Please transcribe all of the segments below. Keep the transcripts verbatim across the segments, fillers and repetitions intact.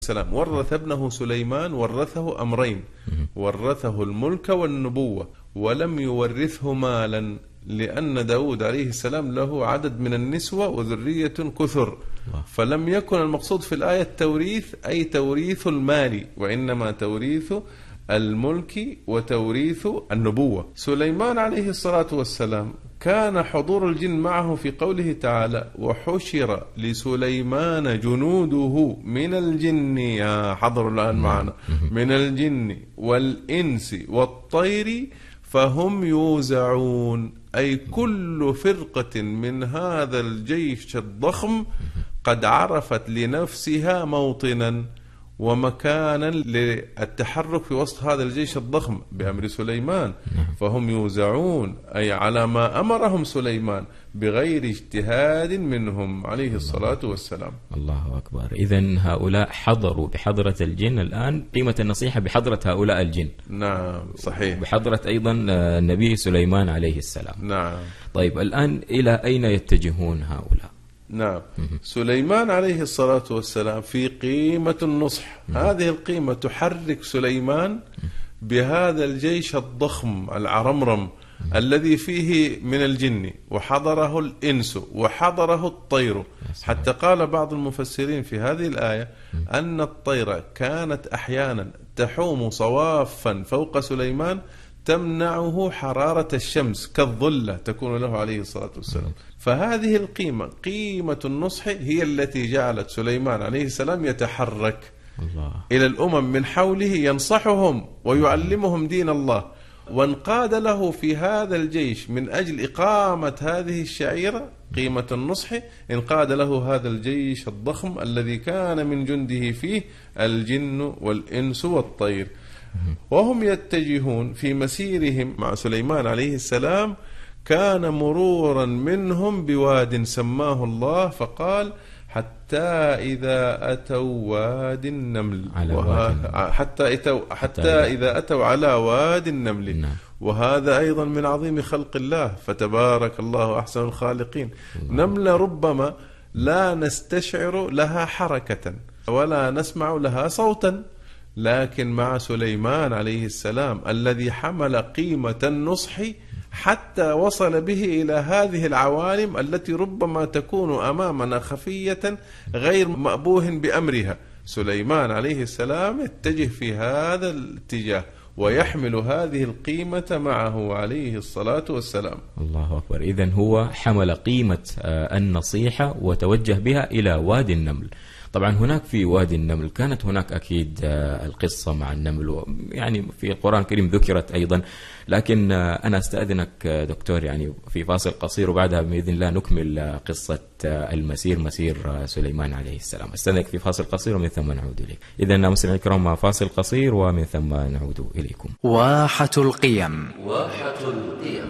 السلام ورث ابنه سليمان، ورثه أمرين: ورثه الملك والنبوة، ولم يورثه مالا، لأن داود عليه السلام له عدد من النسوة وذرية كثر، فلم يكن المقصود في الآية التوريث أي توريث المال، وإنما توريث الملك وتوريث النبوة. سليمان عليه الصلاة والسلام كان حضور الجن معه في قوله تعالى: وحشر لسليمان جنوده من الجن، يا حضر الآن معنا، من الجن والإنس والطير فهم يوزعون، أي كل فرقة من هذا الجيش الضخم قد عرفت لنفسها موطنا ومكانا للتحرك في وسط هذا الجيش الضخم بأمر سليمان، فهم يوزعون أي على ما أمرهم سليمان بغير اجتهاد منهم عليه الصلاة والسلام. الله أكبر. إذن هؤلاء حضروا بحضرة الجن الآن قيمة النصيحة بحضرة هؤلاء الجن. نعم صحيح. بحضرة أيضا النبي سليمان عليه السلام. نعم. طيب الآن إلى أين يتجهون هؤلاء؟ نعم. سليمان عليه الصلاة والسلام في قيمة النصح، هذه القيمة تحرك سليمان بهذا الجيش الضخم العرمرم الذي فيه من الجن، وحضره الإنس وحضره الطير، حتى قال بعض المفسرين في هذه الآية أن الطير كانت أحيانا تحوم صوافا فوق سليمان تمنعه حرارة الشمس كالظلة تكون له عليه الصلاة والسلام. فهذه القيمة، قيمة النصح، هي التي جعلت سليمان عليه السلام يتحرك الله إلى الأمم من حوله ينصحهم ويعلمهم دين الله، وانقاد له في هذا الجيش من أجل إقامة هذه الشعيرة قيمة النصح، انقاد له هذا الجيش الضخم الذي كان من جنده فيه الجن والإنس والطير، وهم يتجهون في مسيرهم مع سليمان عليه السلام. كان مرورا منهم بواد سماه الله فقال: حتى إذا أتوا واد النمل، حتى, أتوا حتى إذا أتوا على واد النمل نعم. وهذا أيضا من عظيم خلق الله، فتبارك الله أحسن الخالقين. نملة ربما لا نستشعر لها حركة ولا نسمع لها صوتا، لكن مع سليمان عليه السلام الذي حمل قيمة النصح حتى وصل به إلى هذه العوالم التي ربما تكون أمامنا خفية غير مأبوه بأمرها، سليمان عليه السلام يتجه في هذا الاتجاه ويحمل هذه القيمة معه عليه الصلاة والسلام. الله أكبر. إذن هو حمل قيمة النصيحة وتوجه بها إلى وادي النمل. طبعا هناك في وادي النمل كانت هناك أكيد القصة مع النمل، يعني في القرآن الكريم ذكرت أيضا، لكن أنا أستأذنك دكتور يعني في فاصل قصير، وبعدها بإذن الله نكمل قصة المسير، مسير سليمان عليه السلام. أستأذنك في فاصل قصير ومن ثم نعود إليك. إذن مستمعينا الكرام فاصل قصير ومن ثم نعود إليكم. واحة القيم. واحة القيم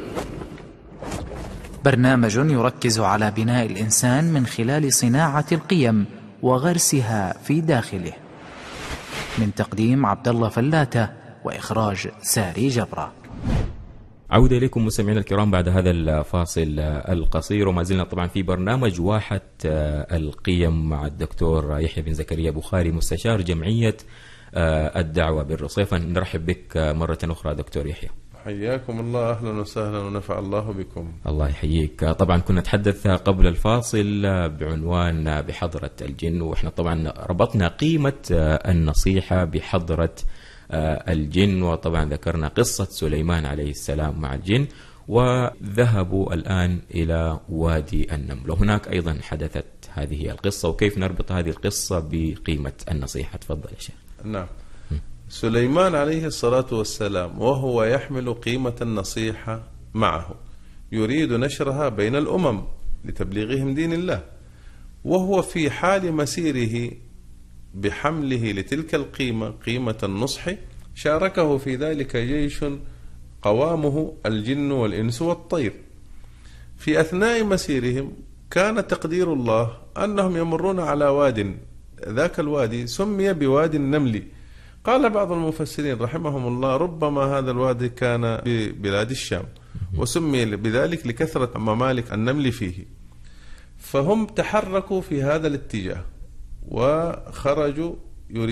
برنامج يركز على بناء الإنسان من خلال صناعة القيم وغرسها في داخله، من تقديم عبد الله فلاتة وإخراج ساري جبرة. عودة إليكم مستمعينا الكرام بعد هذا الفاصل القصير، وما زلنا طبعا في برنامج واحة القيم مع الدكتور يحيى بن زكريا بخاري، مستشار جمعية الدعوة بالرصيف. نرحب بك مرة أخرى دكتور يحيى. حياكم الله، أهلا وسهلا ونفع الله بكم. الله يحييك. طبعا كنا نتحدث قبل الفاصل بعنوان بحضرة الجن، وإحنا طبعا ربطنا قيمة النصيحة بحضرة الجن، وطبعا ذكرنا قصة سليمان عليه السلام مع الجن، وذهبوا الآن إلى وادي النمل، وهناك أيضا حدثت هذه القصة، وكيف نربط هذه القصة بقيمة النصيحة. تفضل يا شيخ. نعم. سليمان عليه الصلاة والسلام وهو يحمل قيمة النصيحة معه يريد نشرها بين الأمم لتبليغهم دين الله، وهو في حال مسيره بحمله لتلك القيمة، قيمة النصح، شاركه في ذلك جيش قوامه الجن والإنس والطير. في أثناء مسيرهم كان تقدير الله أنهم يمرون على واد، ذاك الوادي سمي بوادي النمل. قال بعض المفسرين رحمهم الله ربما هذا الوادي كان ببلاد الشام، وسمي بذلك لكثرة ممالك النمل فيه. فهم تحركوا في هذا الاتجاه وخرجوا